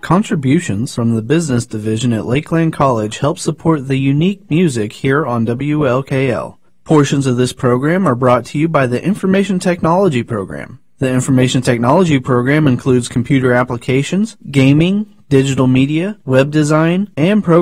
Contributions from the business division at Lakeland College help support the unique music here on WLKL. Portions of this program are brought to you by the Information Technology program. The Information Technology program includes computer applications, gaming, digital media, web design, and programming.